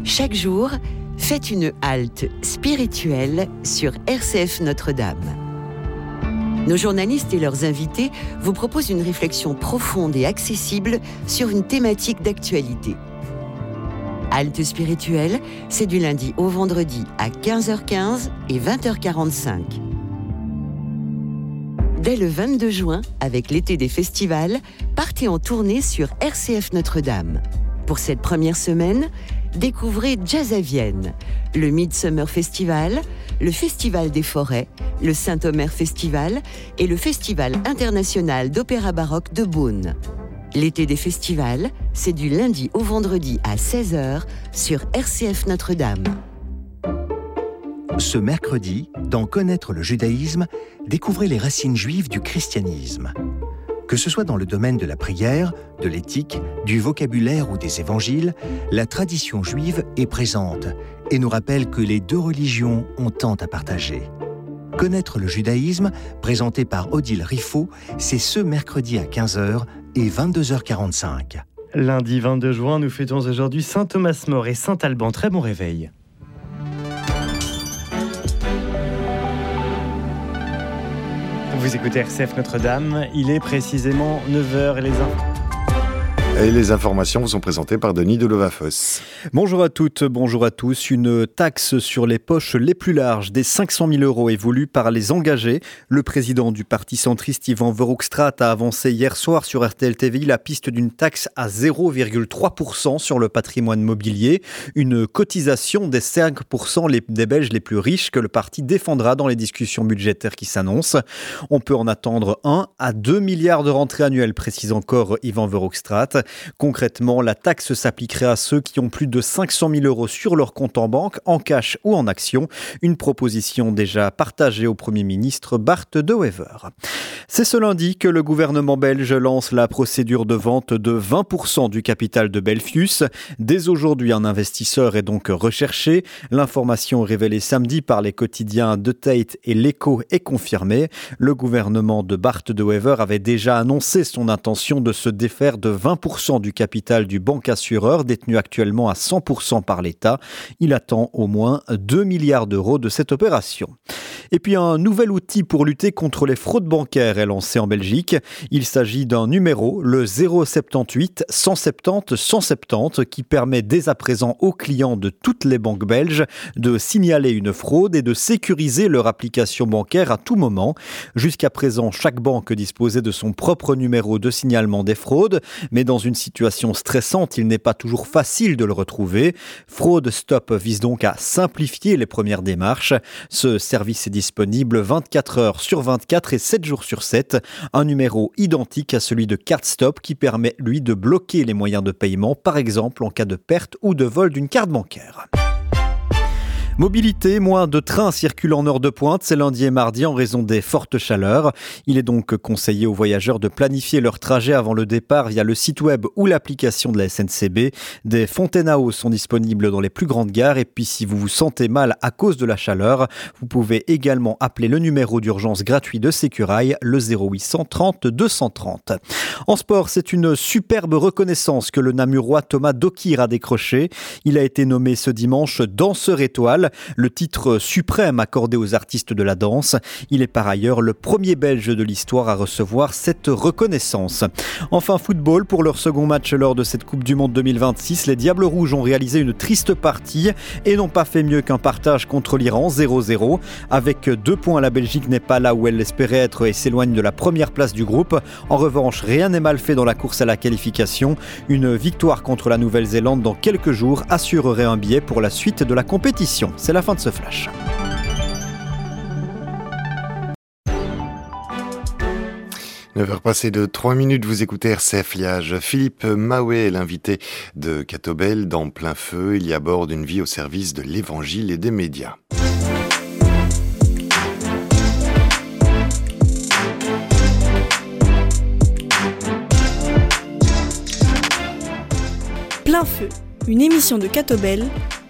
Chaque jour, faites une halte spirituelle sur RCF Notre-Dame. Nos journalistes et leurs invités vous proposent une réflexion profonde et accessible sur une thématique d'actualité. Halte spirituelle, c'est du lundi au vendredi à 15h15 et 20h45. Dès le 22 juin, avec l'été des festivals, partez en tournée sur RCF Notre-Dame. Pour cette première semaine, découvrez Jazz à Vienne, le Midsummer Festival, le Festival des Forêts, le Saint-Omer Festival et le Festival international d'opéra baroque de Beaune. L'été des festivals, c'est du lundi au vendredi à 16h sur RCF Notre-Dame. Ce mercredi, dans Connaître le judaïsme, découvrez les racines juives du christianisme. Que ce soit dans le domaine de la prière, de l'éthique, du vocabulaire ou des évangiles, la tradition juive est présente et nous rappelle que les deux religions ont tant à partager. Connaître le judaïsme, présenté par Odile Riffaut, c'est ce mercredi à 15h et 22h45. Lundi 22 juin, nous fêtons aujourd'hui Saint Thomas More et Saint Alban. Très bon réveil. Vous écoutez RCF Notre-Dame, il est précisément 9h et les informations vous sont présentées par Denis Delovafosse. Bonjour à toutes, bonjour à tous. Une taxe sur les poches les plus larges des 500 000 € est voulue par les engagés. Le président du parti centriste Ivan Verhofstadt a avancé hier soir sur RTL TVI la piste d'une taxe à 0,3% sur le patrimoine mobilier. Une cotisation des 5% des Belges les plus riches que le parti défendra dans les discussions budgétaires qui s'annoncent. On peut en attendre 1 à 2 milliards de rentrées annuelles, précise encore Ivan Verhofstadt. Concrètement, la taxe s'appliquerait à ceux qui ont plus de 500 000 € sur leur compte en banque, en cash ou en actions. Une proposition déjà partagée au Premier ministre Bart De Wever. C'est ce lundi que le gouvernement belge lance la procédure de vente de 20% du capital de Belfius. Dès aujourd'hui, un investisseur est donc recherché. L'information révélée samedi par les quotidiens De Tate et L'Echo est confirmée. Le gouvernement de Bart De Wever avait déjà annoncé son intention de se défaire de 20% du capital du bancassureur, détenu actuellement à 100% par l'État. Il attend au moins 2 milliards d'euros de cette opération. Et puis un nouvel outil pour lutter contre les fraudes bancaires est lancé en Belgique. Il s'agit d'un numéro, le 078 170 170, qui permet dès à présent aux clients de toutes les banques belges de signaler une fraude et de sécuriser leur application bancaire à tout moment. Jusqu'à présent, chaque banque disposait de son propre numéro de signalement des fraudes, mais dans une situation stressante, il n'est pas toujours facile de le retrouver. Fraud Stop vise donc à simplifier les premières démarches. Ce service est disponible 24 heures sur 24 et 7 jours sur 7. Un numéro identique à celui de Card Stop qui permet, lui, de bloquer les moyens de paiement, par exemple en cas de perte ou de vol d'une carte bancaire. Mobilité, moins de trains circulent en heure de pointe, c'est lundi et mardi en raison des fortes chaleurs. Il est donc conseillé aux voyageurs de planifier leur trajet avant le départ via le site web ou l'application de la SNCB. Des fontaines à eau sont disponibles dans les plus grandes gares et puis si vous vous sentez mal à cause de la chaleur, vous pouvez également appeler le numéro d'urgence gratuit de Sécurail, le 0800 30 230. En sport, c'est une superbe reconnaissance que le Namurois Thomas Dokir a décroché. Il a été nommé ce dimanche danseur étoile, le titre suprême accordé aux artistes de la danse. Il est par ailleurs le premier Belge de l'histoire à recevoir cette reconnaissance. Enfin, football, pour leur second match lors de cette Coupe du Monde 2026, les Diables Rouges ont réalisé une triste partie et n'ont pas fait mieux qu'un partage contre l'Iran, 0-0. Avec 2 points, la Belgique n'est pas là où elle l'espérait être et s'éloigne de la première place du groupe. En revanche, rien n'est mal fait dans la course à la qualification. Une victoire contre la Nouvelle-Zélande dans quelques jours assurerait un billet pour la suite de la compétition. C'est la fin de ce flash. « 9h passées de 3 minutes, vous écoutez RCF Liage. Philippe Mahouet est l'invité de Catobel dans Plein Feu. Il y aborde une vie au service de l'évangile et des médias. Plein Feu, une émission de Catobel,